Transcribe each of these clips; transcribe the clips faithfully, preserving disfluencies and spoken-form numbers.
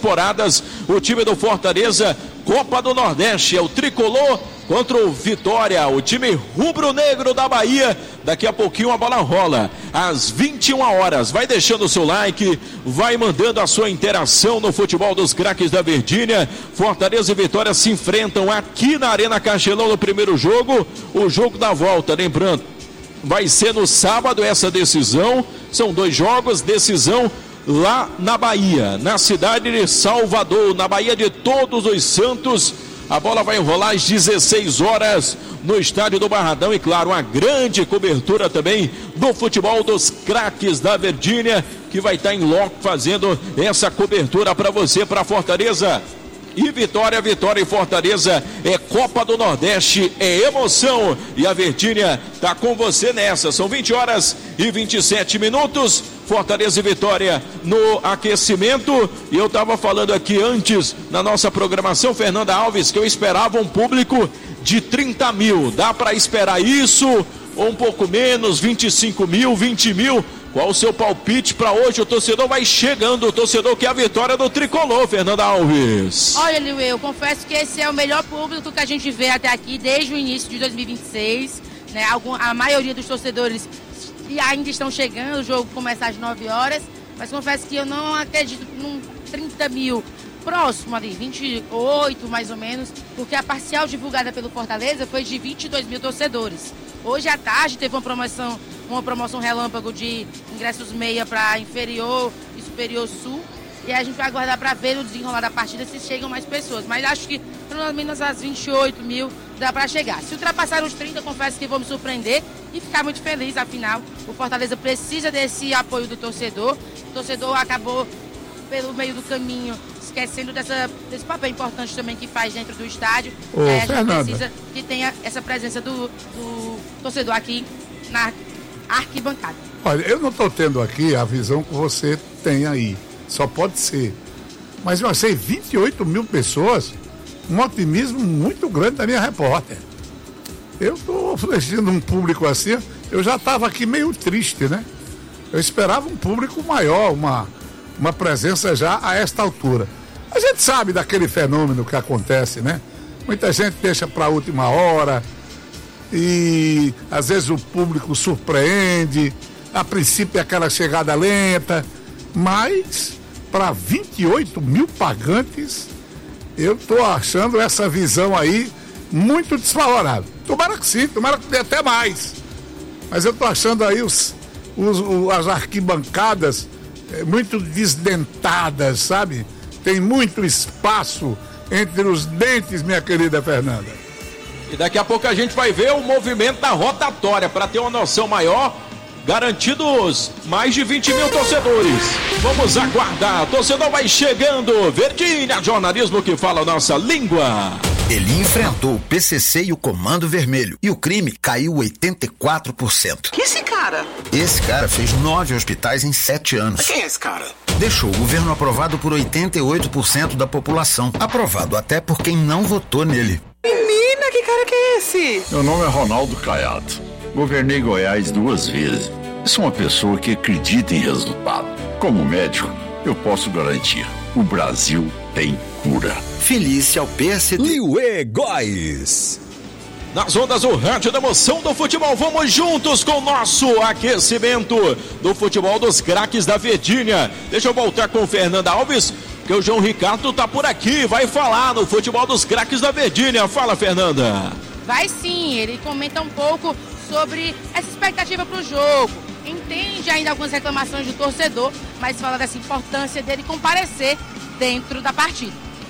temporadas. O time do Fortaleza, Copa do Nordeste, é o tricolor contra o Vitória, o time rubro-negro da Bahia. Daqui a pouquinho a bola rola, às vinte e uma horas. Vai deixando o seu like, vai mandando a sua interação no futebol dos craques da Verdinha. Fortaleza e Vitória se enfrentam aqui na Arena Castelão no primeiro jogo. O jogo da volta, lembrando, vai ser no sábado essa decisão. São dois jogos, decisão lá na Bahia, na cidade de Salvador, na Bahia de Todos os Santos. A bola vai rolar às dezesseis horas no estádio do Barradão e, claro, uma grande cobertura também do futebol dos craques da Verdinha, que vai estar em loco fazendo essa cobertura para você, para Fortaleza e Vitória. Vitória e Fortaleza é Copa do Nordeste, é emoção, e a Verdinha está com você nessa. São vinte horas e vinte e sete minutos. Fortaleza e Vitória no aquecimento. E eu estava falando aqui antes na nossa programação, Fernanda Alves, que eu esperava um público de trinta mil. Dá para esperar isso? Ou um pouco menos, vinte e cinco mil, vinte mil? Qual o seu palpite para hoje? O torcedor vai chegando, o torcedor quer a vitória do tricolor, Fernanda Alves. Olha, Liu, eu confesso que esse é o melhor público que a gente vê até aqui desde o início de dois mil e vinte e seis. Né? Algum, a maioria dos torcedores ainda estão chegando, o jogo começa às nove horas, mas confesso que eu não acredito num trinta mil, próximo ali, vinte e oito mais ou menos, porque a parcial divulgada pelo Fortaleza foi de vinte e dois mil torcedores. Hoje à tarde teve uma promoção, uma promoção relâmpago de ingressos meia para inferior e superior sul, e a gente vai aguardar para ver no desenrolar da partida se chegam mais pessoas, mas acho que pelo menos as vinte e oito mil dá para chegar. Se ultrapassar os trinta, confesso que vou me surpreender e ficar muito feliz, afinal o Fortaleza precisa desse apoio do torcedor. O torcedor acabou pelo meio do caminho esquecendo dessa, desse papel importante também que faz dentro do estádio. Ô, é, a gente Fernanda, precisa que tenha essa presença do, do torcedor aqui na arquibancada. Olha, eu não estou tendo aqui a visão que você tem aí, só pode ser, mas eu achei vinte e oito mil pessoas, um otimismo muito grande da minha repórter. Eu estou oferecendo um público assim, eu já estava aqui meio triste, né? Eu esperava um público maior, uma, uma presença já a esta altura. A gente sabe daquele fenômeno que acontece, né? Muita gente deixa para a última hora e às vezes o público surpreende, a princípio é aquela chegada lenta, mas para vinte e oito mil pagantes, eu estou achando essa visão aí muito desfavorável. Tomara que sim, tomara que dê até mais. Mas eu estou achando aí os, os, os, as arquibancadas é, muito desdentadas, sabe? Tem muito espaço entre os dentes, minha querida Fernanda. E daqui a pouco a gente vai ver o movimento da rotatória, para ter uma noção maior. Garantidos mais de vinte mil torcedores. Vamos aguardar. O torcedor vai chegando. Verdinha, jornalismo que fala a nossa língua. Ele enfrentou o P C C e o Comando Vermelho. E o crime caiu oitenta e quatro por cento. Que esse cara? Esse cara fez nove hospítais em sete anos. Quem é esse cara? Deixou o governo aprovado por oitenta e oito por cento da população. Aprovado até por quem não votou nele. Menina, que cara que é esse? Meu nome é Ronaldo Caiado. Governei Goiás duas vezes. Sou uma pessoa que acredita em resultado. Como médico, eu posso garantir: o Brasil tem cura. Feliz ao P S D. Liuê Góis. Nas ondas do rádio da emoção do futebol, vamos juntos com o nosso aquecimento do futebol dos craques da Verdinha. Deixa eu voltar com o Fernanda Alves, porque o João Ricardo tá por aqui, vai falar no futebol dos craques da Verdinha. Fala, Fernanda. Vai sim, ele comenta um pouco sobre essa expectativa para o jogo. Entende ainda algumas reclamações do torcedor, mas fala dessa importância dele comparecer dentro da partida.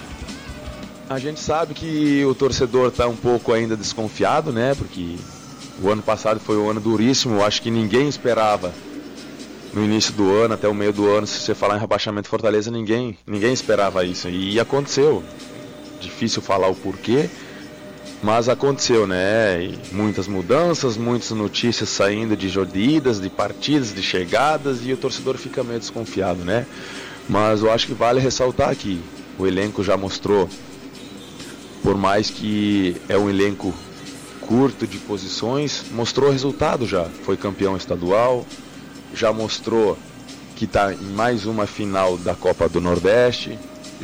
A gente sabe que o torcedor está um pouco ainda desconfiado, né? Porque o ano passado foi um ano duríssimo. Eu acho que ninguém esperava no início do ano, até o meio do ano, se você falar em rebaixamento Fortaleza, ninguém, ninguém esperava isso. E aconteceu. Difícil falar o porquê, mas aconteceu, né? E muitas mudanças, muitas notícias saindo de idas, de partidas, de chegadas, e o torcedor fica meio desconfiado, né? Mas eu acho que vale ressaltar aqui, o elenco já mostrou, por mais que é um elenco curto de posições, mostrou resultado já. Foi campeão estadual, já mostrou que está em mais uma final da Copa do Nordeste.